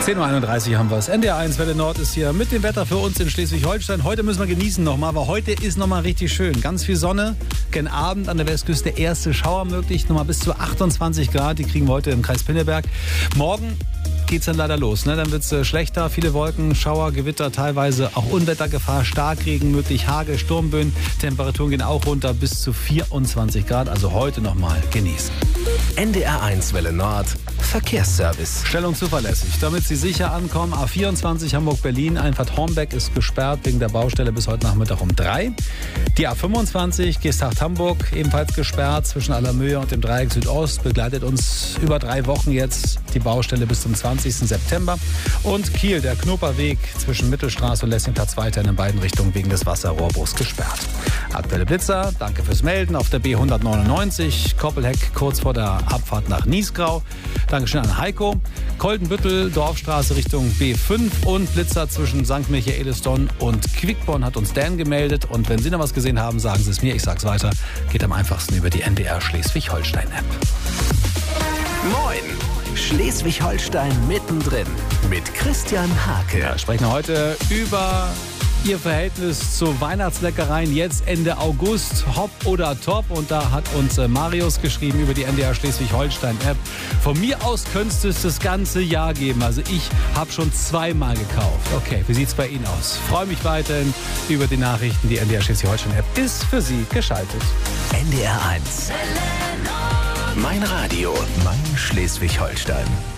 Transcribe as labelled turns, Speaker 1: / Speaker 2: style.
Speaker 1: 10.31 Uhr haben wir es. NDR 1 Welle Nord ist hier mit dem Wetter für uns in Schleswig-Holstein. Heute müssen wir genießen nochmal, weil heute ist nochmal richtig schön. Ganz viel Sonne, gen Abend an der Westküste erste Schauer möglich. Nochmal bis zu 28 Grad, die kriegen wir heute im Kreis Pinneberg. Morgen geht's dann leider los. Dann wird's schlechter, viele Wolken, Schauer, Gewitter, teilweise auch Unwettergefahr, Starkregen möglich, Hagel, Sturmböen. Temperaturen gehen auch runter bis zu 24 Grad. Also heute nochmal genießen.
Speaker 2: NDR 1 Welle Nord, Verkehrsservice.
Speaker 1: Schnell und zuverlässig, damit Sie sicher ankommen. A24 Hamburg-Berlin, Einfahrt Hornbeck ist gesperrt wegen der Baustelle bis heute Nachmittag um 3. Die A25 Geesthacht-Hamburg ebenfalls gesperrt zwischen Allermöhe und dem Dreieck Südost. Begleitet uns über 3 Wochen jetzt die Baustelle bis zum 20. September. Und Kiel, der Knoperweg zwischen Mittelstraße und Lessingplatz weiterhin in beiden Richtungen wegen des Wasserrohrbruchs gesperrt. Aktuelle Blitzer, danke fürs Melden. Auf der B199 Koppelheck kurz vor der Abfahrt nach Niesgrau. Dankeschön an Heiko. Koldenbüttel, Dorfstraße Richtung B5 und Blitzer zwischen St. Michaelisdonn und Quickborn hat uns Dan gemeldet. Und wenn Sie noch was gesehen haben, sagen Sie es mir, ich sag's weiter. Geht am einfachsten über die NDR Schleswig-Holstein-App.
Speaker 2: Moin! Schleswig-Holstein mittendrin mit Christian Hake.
Speaker 1: Wir sprechen heute über Ihr Verhältnis zu Weihnachtsleckereien jetzt Ende August, hopp oder top. Und da hat uns Marius geschrieben über die NDR Schleswig-Holstein-App. Von mir aus könntest du es das ganze Jahr geben. Also ich habe schon 2-mal gekauft. Okay, wie sieht's bei Ihnen aus? Freue mich weiterhin über die Nachrichten. Die NDR Schleswig-Holstein-App ist für Sie geschaltet.
Speaker 2: NDR 1. Mein Radio, mein Schleswig-Holstein.